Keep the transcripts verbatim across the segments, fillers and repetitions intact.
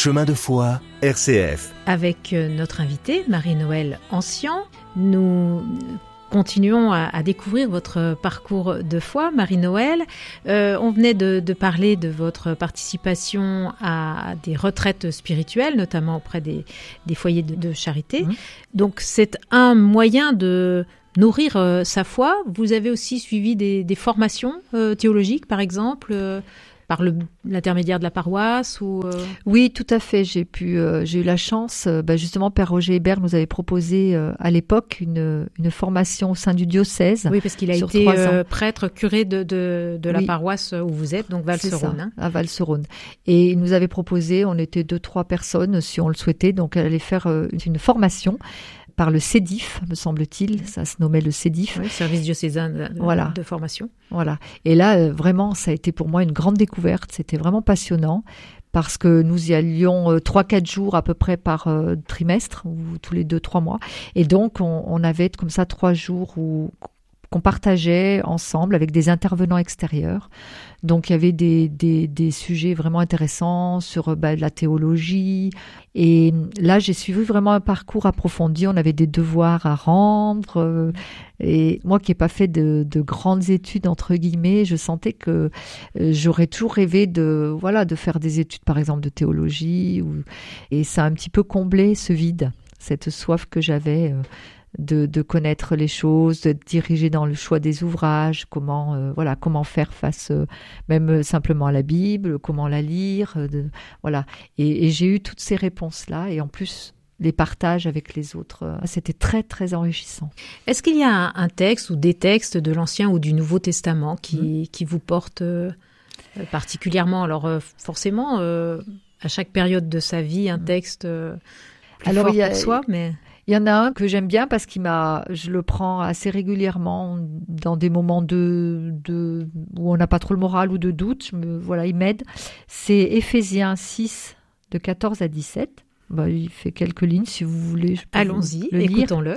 Chemin de foi, R C F. Avec notre invitée, Marie-Noëlle Ancien, nous continuons à, à découvrir votre parcours de foi, Marie-Noëlle. Euh, on venait de, de parler de votre participation à des retraites spirituelles, notamment auprès des, des foyers de, de charité. Mmh. Donc c'est un moyen de nourrir euh, sa foi. Vous avez aussi suivi des, des formations euh, théologiques, par exemple euh, par le, l'intermédiaire de la paroisse ou euh... Oui, tout à fait. J'ai pu, euh, j'ai eu la chance. Euh, bah justement, Père Roger Hébert nous avait proposé euh, à l'époque une, une formation au sein du diocèse. Oui, parce qu'il a été euh, prêtre, curé de, de, de la oui. paroisse où vous êtes, donc Val-Serône. Hein. À Val-Serône. Et il nous avait proposé, on était deux, trois personnes, si on le souhaitait, donc elle allait faire euh, une formation par le C E D I F, me semble-t-il, ça se nommait le C E D I F. Oui, service diocésain de, voilà. de formation. Voilà. Et là, euh, vraiment, ça a été pour moi une grande découverte. C'était vraiment passionnant parce que nous y allions euh, trois, quatre jours à peu près par euh, trimestre ou tous les deux, trois mois. Et donc, on, on avait comme ça trois jours où qu'on partageait ensemble avec des intervenants extérieurs. Donc, il y avait des, des, des sujets vraiment intéressants sur bah, la théologie. Et là, j'ai suivi vraiment un parcours approfondi. On avait des devoirs à rendre. Et moi qui n'ai pas fait de, de grandes études, entre guillemets, je sentais que j'aurais toujours rêvé de, voilà, de faire des études, par exemple, de théologie. Ou... Et ça a un petit peu comblé ce vide, cette soif que j'avais de, de connaître les choses, de diriger dans le choix des ouvrages, comment, euh, voilà, comment faire face euh, même simplement à la Bible, comment la lire, euh, de, voilà. Et, et j'ai eu toutes ces réponses-là, et en plus les partages avec les autres, euh, c'était très très enrichissant. Est-ce qu'il y a un, un texte ou des textes de l'Ancien ou du Nouveau Testament qui, mmh. qui vous portent euh, particulièrement? Alors euh, forcément, euh, à chaque période de sa vie, un texte euh, plus Alors, fort il y a, pour soi, mais... Il y en a un que j'aime bien parce qu'il m'a, je le prends assez régulièrement dans des moments de, de où on n'a pas trop le moral ou de doute. Je me, voilà, il m'aide. C'est Éphésiens six, de quatorze à dix-sept. Bah, il fait quelques lignes si vous voulez. Je peux Allons-y, le lire. écoutons-le.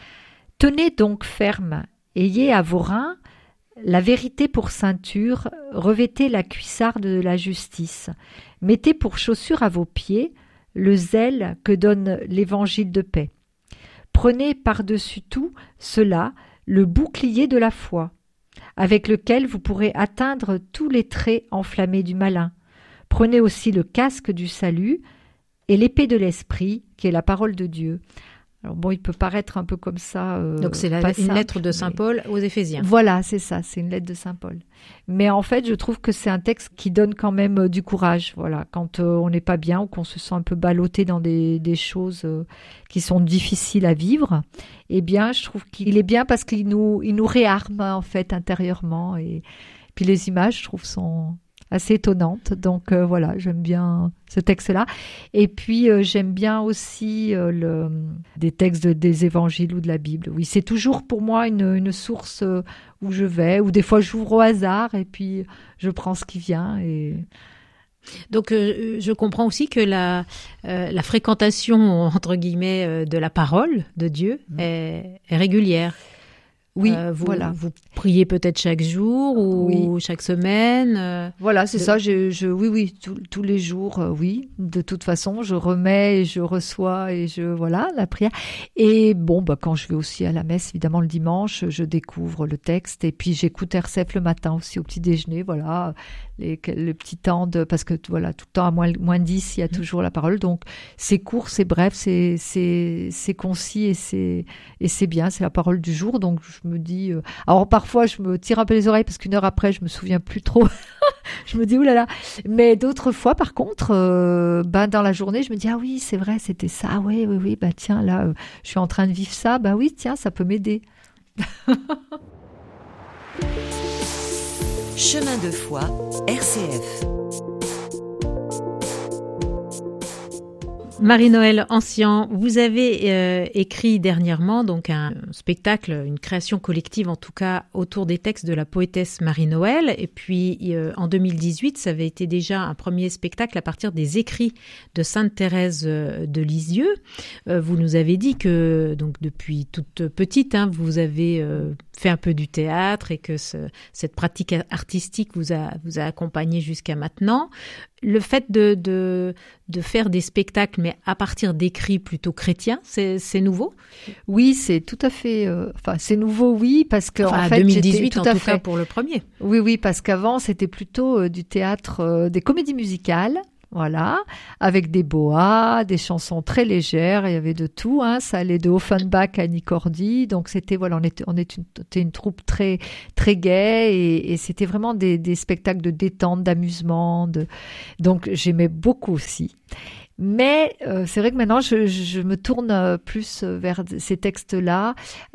Tenez donc ferme, ayez à vos reins la vérité pour ceinture, revêtez la cuissarde de la justice, mettez pour chaussure à vos pieds le zèle que donne l'évangile de paix. Prenez par-dessus tout cela le bouclier de la foi, avec lequel vous pourrez atteindre tous les traits enflammés du malin. Prenez aussi le casque du salut et l'épée de l'esprit, qui est la parole de Dieu. Alors bon, il peut paraître un peu comme ça. Euh, Donc c'est la, une simple, lettre de Saint Paul aux Éphésiens. Voilà, c'est ça, c'est une lettre de Saint Paul. Mais en fait, je trouve que c'est un texte qui donne quand même euh, du courage. Voilà, quand euh, on n'est pas bien ou qu'on se sent un peu ballotté dans des, des choses euh, qui sont difficiles à vivre, eh bien, je trouve qu'il est bien parce qu'il nous, il nous réarme en fait intérieurement. Et puis les images, je trouve, sont assez étonnante, donc euh, voilà, j'aime bien ce texte-là. Et puis euh, j'aime bien aussi euh, le, des textes de, des évangiles ou de la Bible. Oui, c'est toujours pour moi une, une source euh, où je vais, ou des fois j'ouvre au hasard et puis je prends ce qui vient. Et... Donc euh, je comprends aussi que la, euh, la fréquentation, entre guillemets, euh, de la parole de Dieu mmh. est, est régulière. Oui, euh, vous, voilà. Vous priez peut-être chaque jour ou oui. chaque semaine euh, Voilà, c'est de... ça. Je, je, oui, oui, tout, tous les jours, euh, oui. De toute façon, je remets et je reçois et je voilà la prière. Et bon, bah quand je vais aussi à la messe, évidemment le dimanche, je découvre le texte et puis j'écoute R C F le matin aussi au petit déjeuner. Voilà, les, le petit temps de parce que voilà tout le temps à moins moins dix, il y a toujours la parole. Donc c'est court, c'est bref, c'est c'est c'est concis et c'est et c'est bien. C'est la parole du jour. Donc je me dis, euh... alors parfois je me tire un peu les oreilles parce qu'une heure après je me souviens plus trop. Je me dis oulala. Mais d'autres fois par contre, euh, ben dans la journée je me dis ah oui c'est vrai c'était ça. Ah oui oui oui bah tiens là euh, je suis en train de vivre ça. Bah oui tiens ça peut m'aider. Chemin de foi, R C F. Marie-Noëlle Ancien, vous avez euh, écrit dernièrement donc un spectacle, une création collective en tout cas autour des textes de la poétesse Marie-Noëlle. Et puis euh, en deux mille dix-huit, ça avait été déjà un premier spectacle à partir des écrits de Sainte Thérèse de Lisieux. Euh, vous nous avez dit que donc depuis toute petite, hein, vous avez euh, fait un peu du théâtre et que ce, cette pratique artistique vous a vous a accompagné jusqu'à maintenant. Le fait de, de, de faire des spectacles, mais à partir d'écrits plutôt chrétiens, c'est, c'est nouveau? Oui, c'est tout à fait... Euh, enfin, c'est nouveau, oui, parce que enfin, en fait, deux mille dix-huit, tout en à tout fait. cas, pour le premier. Oui, oui, parce qu'avant, c'était plutôt euh, du théâtre, euh, des comédies musicales, voilà, avec des boas, des chansons très légères, il y avait de tout, hein, ça allait de Offenbach à Annie Cordy, donc c'était, voilà, on était, on était une, était une troupe très, très gaie, et, et c'était vraiment des, des spectacles de détente, d'amusement, de... donc j'aimais beaucoup aussi. Mais euh, c'est vrai que maintenant, je, je me tourne plus vers ces textes-là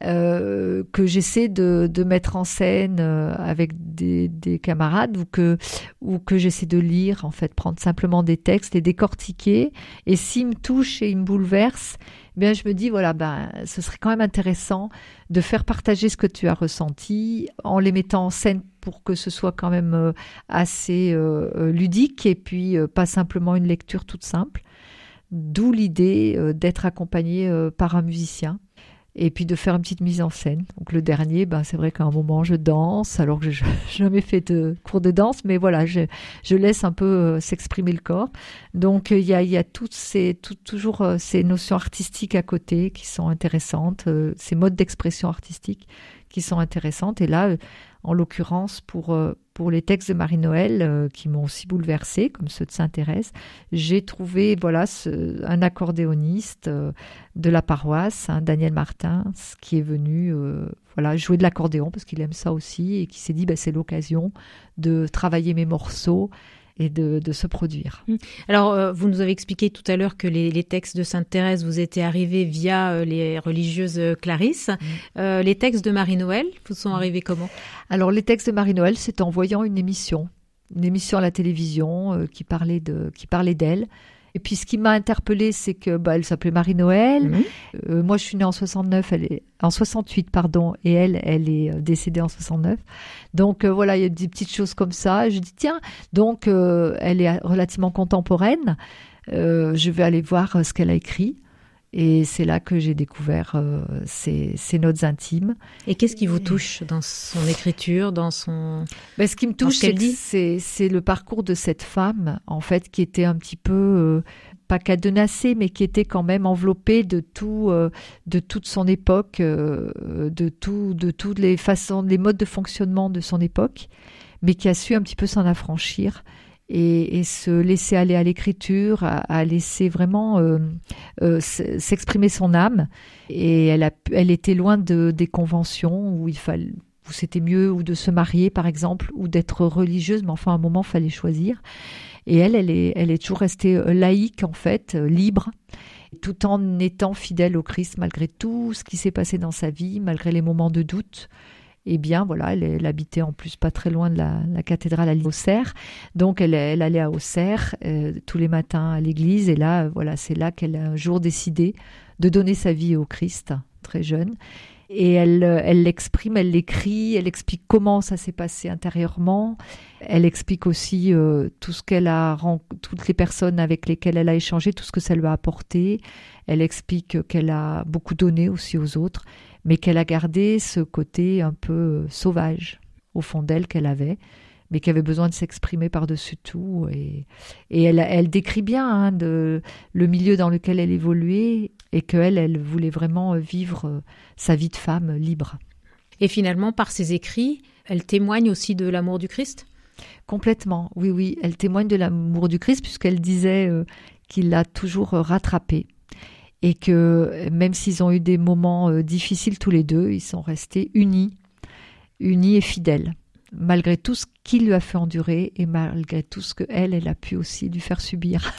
euh, que j'essaie de, de mettre en scène euh, avec des, des camarades ou que, ou que j'essaie de lire, en fait, prendre simplement des textes, les décortiquer. Et s'ils me touchent et ils me bouleversent, eh bien, je me dis, voilà, ben, ce serait quand même intéressant de faire partager ce que tu as ressenti en les mettant en scène pour que ce soit quand même euh, assez euh, ludique et puis euh, pas simplement une lecture toute simple. D'où l'idée euh, d'être accompagné euh, par un musicien et puis de faire une petite mise en scène. Donc le dernier, ben, c'est vrai qu'à un moment je danse alors que je n'ai jamais fait de cours de danse, mais voilà, je, je laisse un peu euh, s'exprimer le corps. Donc il y a, y a toutes ces, tout, toujours euh, ces notions artistiques à côté qui sont intéressantes, euh, ces modes d'expression artistique qui sont intéressantes. Et là, euh, en l'occurrence, pour, euh, pour les textes de Marie-Noël euh, qui m'ont aussi bouleversée, comme ceux de Sainte-Thérèse, j'ai trouvé voilà, ce, un accordéoniste euh, de la paroisse, hein, Daniel Martin, qui est venu euh, voilà, jouer de l'accordéon parce qu'il aime ça aussi et qui s'est dit bah, c'est l'occasion de travailler mes morceaux et de, de se produire. Alors, euh, vous nous avez expliqué tout à l'heure que les, les textes de Sainte-Thérèse vous étaient arrivés via euh, les religieuses euh, Clarisse. Mmh. Euh, les textes de Marie-Noël vous sont arrivés comment? Alors, les textes de Marie-Noël, c'est en voyant une émission, une émission à la télévision euh, qui parlait de, qui parlait d'elle. Et puis, ce qui m'a interpellée, c'est que bah, elle s'appelait Marie-Noël. Mmh. Euh, moi, je suis née en soixante-neuf, elle est en soixante-huit, pardon, et elle, elle est décédée en soixante-neuf. Donc euh, voilà, il y a des petites choses comme ça. Je dis tiens, donc euh, elle est relativement contemporaine. Euh, je vais aller voir ce qu'elle a écrit. Et c'est là que j'ai découvert euh, ses, ses notes intimes. Et qu'est-ce qui vous touche dans son écriture, dans son... Ben, ce qui me touche, c'est, c'est, c'est le parcours de cette femme, en fait, qui était un petit peu, euh, pas cadenassée, mais qui était quand même enveloppée de tout, euh, de toute son époque, euh, de tout, de toutes les façons, les modes de fonctionnement de son époque, mais qui a su un petit peu s'en affranchir. Et, et se laisser aller à l'écriture, à, à laisser vraiment euh, euh, s'exprimer son âme. Et elle, a, elle était loin de, des conventions où il fallait, où c'était mieux ou de se marier, par exemple, ou d'être religieuse, mais enfin, à un moment, il fallait choisir. Et elle, elle est, elle est toujours restée laïque, en fait, libre, tout en étant fidèle au Christ, malgré tout ce qui s'est passé dans sa vie, malgré les moments de doute. Eh bien, voilà, elle, elle habitait en plus pas très loin de la, la cathédrale à Auxerre. Donc, elle, elle allait à Auxerre euh, tous les matins à l'église. Et là, voilà, c'est là qu'elle a un jour décidé de donner sa vie au Christ, très jeune. Et elle, elle l'exprime, elle l'écrit, elle explique comment ça s'est passé intérieurement. Elle explique aussi euh, tout ce qu'elle a, toutes les personnes avec lesquelles elle a échangé, tout ce que ça lui a apporté. Elle explique qu'elle a beaucoup donné aussi aux autres, mais qu'elle a gardé ce côté un peu sauvage au fond d'elle qu'elle avait, mais qui avait besoin de s'exprimer par-dessus tout. Et, et elle, elle décrit bien hein, de, le milieu dans lequel elle évoluait et qu'elle, elle voulait vraiment vivre sa vie de femme libre. Et finalement, par ses écrits, elle témoigne aussi de l'amour du Christ ? Complètement, oui, oui. Elle témoigne de l'amour du Christ puisqu'elle disait euh, qu'il l'a toujours rattrapée. Et que même s'ils ont eu des moments euh, difficiles tous les deux, ils sont restés unis, unis et fidèles, malgré tout ce qu'il lui a fait endurer et malgré tout ce qu'elle, elle a pu aussi lui faire subir.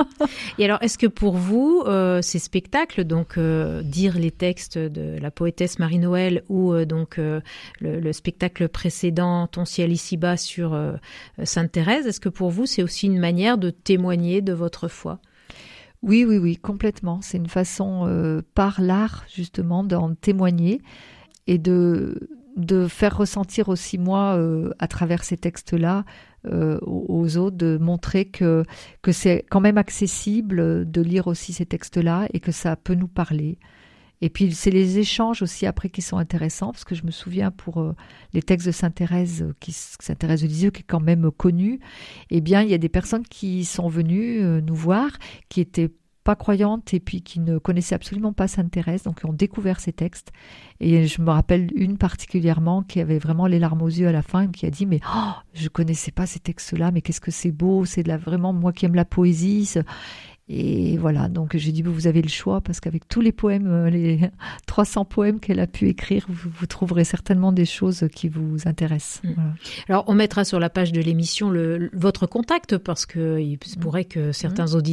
Et alors, est-ce que pour vous, euh, ces spectacles, donc euh, dire les textes de la poétesse Marie-Noël ou euh, donc euh, le, le spectacle précédent, Ton ciel ici-bas sur euh, Sainte-Thérèse, est-ce que pour vous, c'est aussi une manière de témoigner de votre foi ? Oui, oui, oui, complètement. C'est une façon, euh, par l'art, justement, d'en témoigner et de, de faire ressentir aussi, moi, euh, à travers ces textes-là, euh, aux autres, de montrer que, que c'est quand même accessible de lire aussi ces textes-là et que ça peut nous parler. Et puis, c'est les échanges aussi après qui sont intéressants, parce que je me souviens pour euh, les textes de Sainte Thérèse, qui, Sainte Thérèse de Lisieux, qui est quand même connue, eh bien, il y a des personnes qui sont venues euh, nous voir, qui étaient pas croyantes et puis qui ne connaissaient absolument pas Sainte Thérèse, donc qui ont découvert ces textes. Et je me rappelle une particulièrement qui avait vraiment les larmes aux yeux à la fin, et qui a dit « Mais oh, je connaissais pas ces textes-là, mais qu'est-ce que c'est beau, c'est de la, vraiment moi qui aime la poésie. » Et voilà, donc j'ai dit, vous avez le choix, parce qu'avec tous les poèmes, les trois cents poèmes qu'elle a pu écrire, vous, vous trouverez certainement des choses qui vous intéressent. Mmh. Voilà. Alors, on mettra sur la page de l'émission le, votre contact, parce qu'il se pourrait que certains auditeurs